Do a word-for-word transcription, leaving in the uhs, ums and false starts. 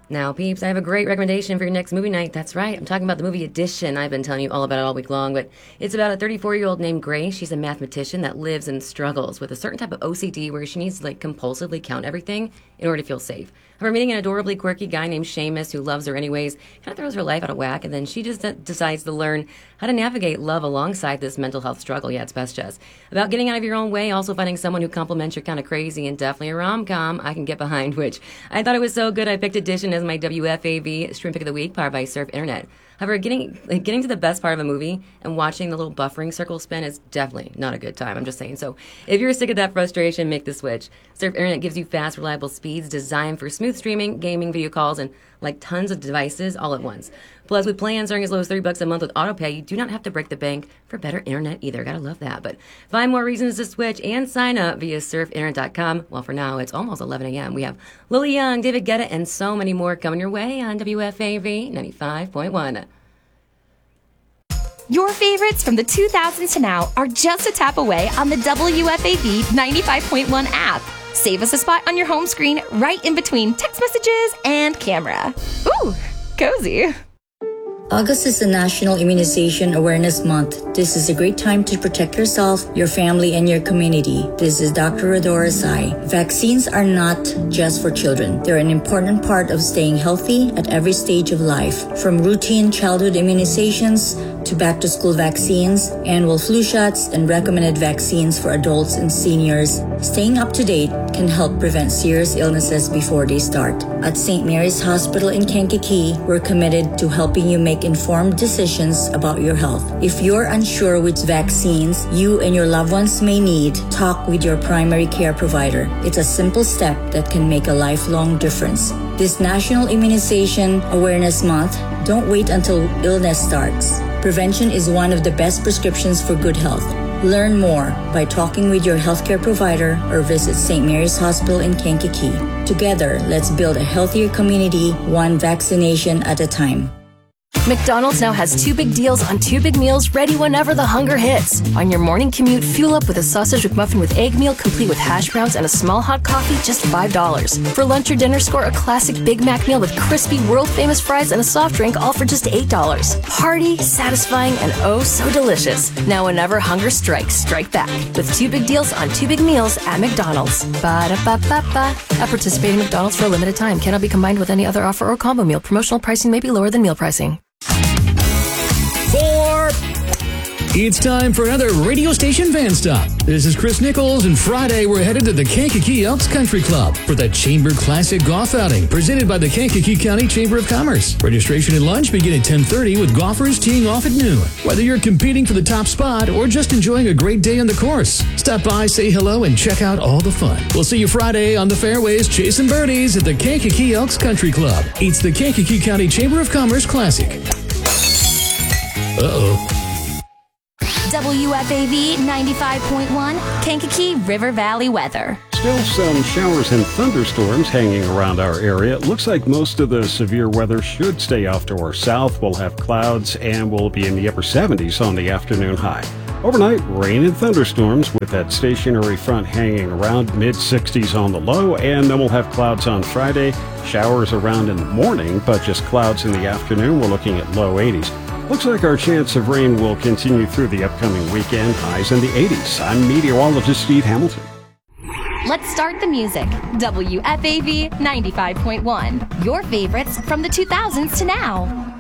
Now, peeps, I have a great recommendation for your next movie night. That's right, I'm talking about the movie Addition. I've been telling you all about it all week long, but it's about a thirty-four-year-old named Grace. She's a mathematician that lives and struggles with a certain type of O C D where she needs to like compulsively count everything in order to feel safe. However, meeting an adorably quirky guy named Seamus who loves her anyways kind of throws her life out of whack, and then she just d- decides to learn how to navigate love alongside this mental health struggle. Yeah, it's best Jess. About getting out of your own way, also finding someone who compliments your kind of crazy, and definitely a rom-com I can get behind, which I thought it was so good I picked Addition as my W F A V Stream Pick of the Week, powered by Surf Internet. However, getting like, getting to the best part of a movie and watching the little buffering circle spin is definitely not a good time. I'm just saying. So if you're sick of that frustration, make the switch. Surf Internet gives you fast, reliable speeds designed for smooth streaming, gaming, video calls, and like tons of devices all at once. Plus, with plans starting as low as thirty bucks a month with AutoPay, you do not have to break the bank for better internet either. Gotta love that. But find more reasons to switch and sign up via surf internet dot com. Well, for now, it's almost eleven a.m. We have Lily Young, David Guetta, and so many more coming your way on W F A V ninety-five point one. Your favorites from the two thousands to now are just a tap away on the W F A V ninety-five point one app. Save us a spot on your home screen right in between text messages and camera. Ooh, cozy. August is the National Immunization Awareness Month. This is a great time to protect yourself, your family, and your community. This is Doctor Rodora Sai. Vaccines are not just for children. They're an important part of staying healthy at every stage of life. From routine childhood immunizations to back-to-school vaccines, annual flu shots, and recommended vaccines for adults and seniors, staying up to date can help prevent serious illnesses before they start. At Saint Mary's Hospital in Kankakee, we're committed to helping you make informed decisions about your health. If you're unsure which vaccines you and your loved ones may need, talk with your primary care provider. It's a simple step that can make a lifelong difference. This National Immunization Awareness Month, don't wait until illness starts. Prevention is one of the best prescriptions for good health. Learn more by talking with your healthcare provider or visit Saint Mary's Hospital in Kankakee. Together, let's build a healthier community, one vaccination at a time. McDonald's now has two big deals on two big meals ready whenever the hunger hits. On your morning commute, fuel up with a sausage McMuffin with egg meal complete with hash browns and a small hot coffee, just five dollars. For lunch or dinner, score a classic Big Mac meal with crispy, world-famous fries and a soft drink, all for just eight dollars. Hearty, satisfying, and oh so delicious. Now whenever hunger strikes, strike back with two big deals on two big meals at McDonald's. Ba-da-ba-ba-ba. At participating McDonald's for a limited time. Cannot be combined with any other offer or combo meal. Promotional pricing may be lower than meal pricing. Four. It's time for another radio station fan stop. This is Chris Nichols, and Friday we're headed to the Kankakee Elks Country Club for the Chamber Classic Golf Outing presented by the Kankakee County Chamber of Commerce. Registration and lunch begin at ten thirty with golfers teeing off at noon. Whether you're competing for the top spot or just enjoying a great day on the course, stop by, say hello, and check out all the fun. We'll see you Friday on the fairways chasing birdies at the Kankakee Elks Country Club. It's the Kankakee County Chamber of Commerce Classic. Uh-oh. W F A V ninety-five point one, Kankakee River Valley weather. Still some showers and thunderstorms hanging around our area. It looks like most of the severe weather should stay off to our south. We'll have clouds and we'll be in the upper seventies on the afternoon high. Overnight, rain and thunderstorms with that stationary front hanging around, mid sixties on the low, and then we'll have clouds on Friday, showers around in the morning, but just clouds in the afternoon. We're looking at low eighties. Looks like our chance of rain will continue through the upcoming weekend, highs in the eighties. I'm meteorologist Steve Hamilton. Let's start the music. W F A V ninety-five point one. Your favorites from the two thousands to now.